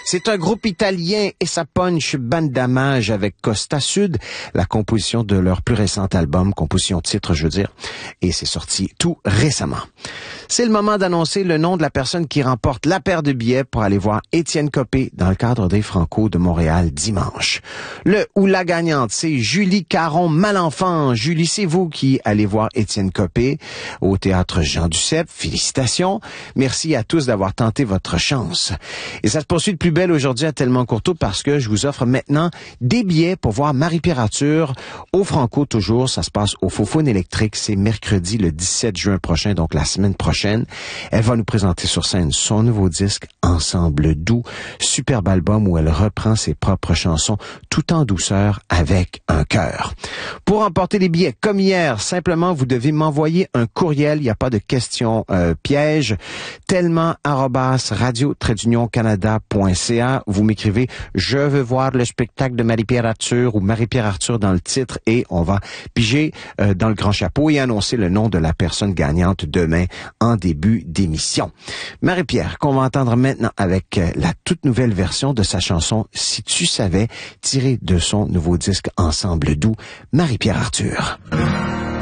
C'est un groupe italien et ça punch Bandamage avec Costa Sud, la composition de leur plus récent album, composition titre je veux dire, et c'est sorti tout récemment. C'est le moment d'annoncer le nom de la personne qui remporte la paire de billets pour aller voir Étienne Copé dans le cadre des Franco de Montréal dimanche. Le ou la gagnante, c'est Julie Caron-Malenfant. Julie, c'est vous qui allez voir Étienne Copé au Théâtre Jean Duceppe. Félicitations. Merci à tous d'avoir tenté votre chance. Et ça se poursuit de plus belle aujourd'hui à Tellement Courteau parce que je vous offre maintenant des billets pour voir Marie-Pierre Arthur au Franco toujours. Ça se passe au Faux-Faune électrique. C'est mercredi le 17 juin prochain, donc la semaine prochaine. Elle va nous présenter sur scène son nouveau disque Ensemble doux, superbe album où elle reprend ses propres chansons tout en douceur avec un cœur. Pour emporter les billets comme hier, simplement vous devez m'envoyer un courriel, il n'y a pas de question piège, tellement@radio-canada.ca. Vous m'écrivez je veux voir le spectacle de Marie-Pierre Arthur ou Marie-Pierre Arthur dans le titre et on va piger dans le grand chapeau et annoncer le nom de la personne gagnante demain en début d'émission. Marie-Pierre, qu'on va entendre maintenant avec la toute nouvelle version de sa chanson Si tu savais, tirée de son nouveau disque Ensemble doux, Marie-Pierre Arthur.